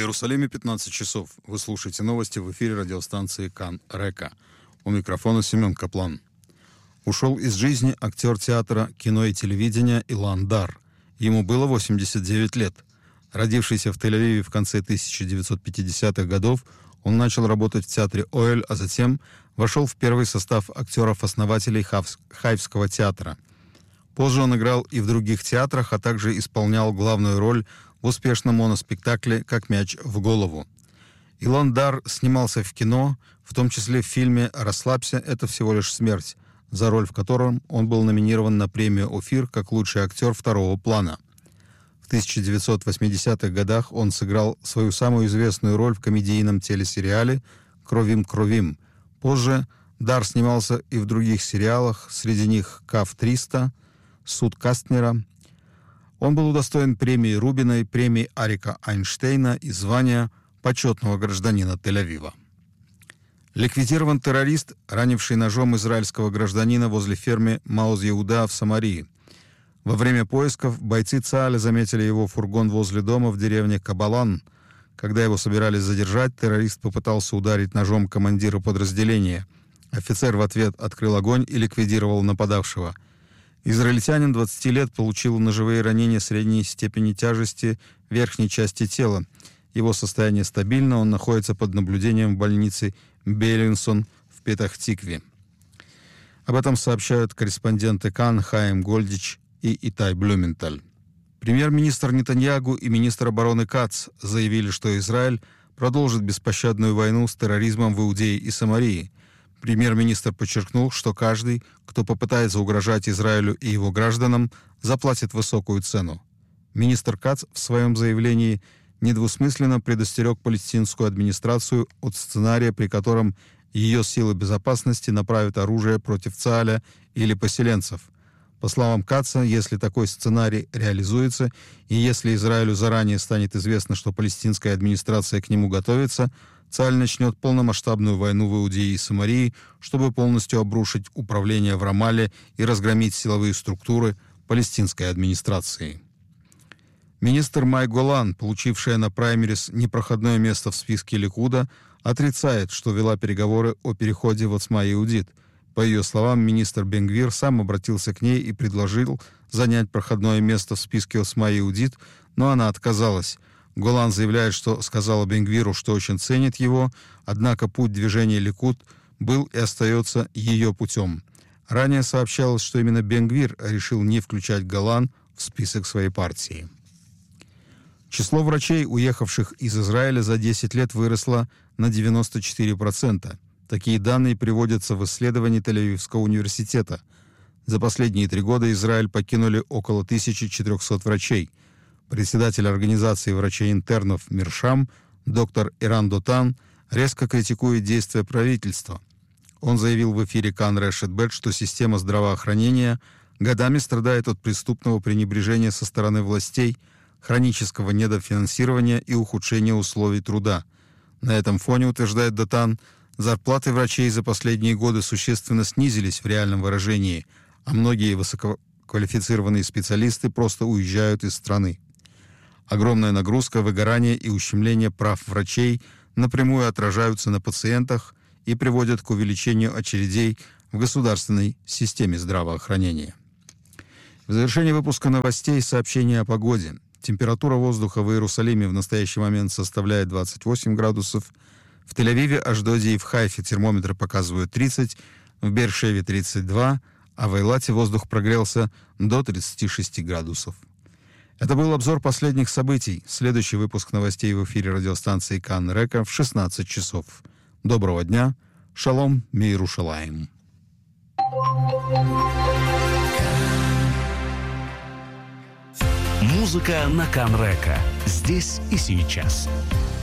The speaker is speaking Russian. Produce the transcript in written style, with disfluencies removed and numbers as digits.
Иерусалиме 15 часов. Вы слушаете новости в эфире радиостанции Кан Река. У микрофона Семен Каплан. Ушел из жизни актер театра, кино и телевидения Илан Дар. Ему было 89 лет. Родившийся в Тель-Авиве в конце 1950-х годов, он начал работать в театре Оэль, а затем вошел в первый состав актеров-основателей Хайфского театра. Позже он играл и в других театрах, а также исполнял главную роль в успешном моноспектакле «Как мяч в голову». Илан Дар снимался в кино, в том числе в фильме «Расслабься, это всего лишь смерть», за роль в котором он был номинирован на премию «Офир» как лучший актер второго плана. В 1980-х годах он сыграл свою самую известную роль в комедийном телесериале «Кровим Кровим». Позже Дар снимался и в других сериалах, среди них «Кав-300», «Суд Кастнера». Он был удостоен премии Рубиной, премии Арика Айнштейна и звания почетного гражданина Тель-Авива. Ликвидирован террорист, ранивший ножом израильского гражданина возле фермы Маоз-Еуда в Самарии. Во время поисков бойцы ЦААля заметили его фургон возле дома в деревне Кабалан. Когда его собирались задержать, террорист попытался ударить ножом командира подразделения. Офицер в ответ открыл огонь и ликвидировал нападавшего. Израильтянин 20 лет получил ножевые ранения средней степени тяжести верхней части тела. Его состояние стабильно, он находится под наблюдением в больнице Бейлинсон в Петах-Тикве. Об этом сообщают корреспонденты Кан Хаим Гольдич и Итай Блюменталь. Премьер-министр Нетаньягу и министр обороны Кац заявили, что Израиль продолжит беспощадную войну с терроризмом в Иудее и Самарии. Премьер-министр подчеркнул, что каждый, кто попытается угрожать Израилю и его гражданам, заплатит высокую цену. Министр Кац в своем заявлении недвусмысленно предостерег палестинскую администрацию от сценария, при котором ее силы безопасности направят оружие против ЦААля или поселенцев. По словам Каца, если такой сценарий реализуется, и если Израилю заранее станет известно, что палестинская администрация к нему готовится, ЦААль начнет полномасштабную войну в Иудее и Самарии, чтобы полностью обрушить управление в Рамалле и разгромить силовые структуры палестинской администрации. Министр Май Голан, получившая на праймерис непроходное место в списке Ликуда, отрицает, что вела переговоры о переходе в Оцма Иудит. По ее словам, министр Бен-Гвир сам обратился к ней и предложил занять проходное место в списке Оцма Иудит, но она отказалась. Голан заявляет, что сказала Бен-Гвиру, что очень ценит его, однако путь движения Ликуд был и остается ее путем. Ранее сообщалось, что именно Бен-Гвир решил не включать Голан в список своей партии. Число врачей, уехавших из Израиля за 10 лет, выросло на 94%. Такие данные приводятся в исследовании Тель-Авивского университета. За последние 3 года Израиль покинули около 1400 врачей. Председатель организации врачей-интернов Миршам, доктор Иран Дотан, резко критикует действия правительства. Он заявил в эфире Кан Решет Бет, что система здравоохранения годами страдает от преступного пренебрежения со стороны властей, хронического недофинансирования и ухудшения условий труда. На этом фоне, утверждает Дотан, зарплаты врачей за последние годы существенно снизились в реальном выражении, а многие высококвалифицированные специалисты просто уезжают из страны. Огромная нагрузка, выгорание и ущемление прав врачей напрямую отражаются на пациентах и приводят к увеличению очередей в государственной системе здравоохранения. В завершении выпуска новостей сообщение о погоде. Температура воздуха в Иерусалиме в настоящий момент составляет 28 градусов. В Тель-Авиве, Ашдоде и в Хайфе термометры показывают 30, в Беэр-Шеве 32, а в Эйлате воздух прогрелся до 36 градусов. Это был обзор последних событий. Следующий выпуск новостей в эфире радиостанции Кан Река в 16 часов. Доброго дня. Шалом, Миерушалаим. Музыка на Кан Река. Здесь и сейчас.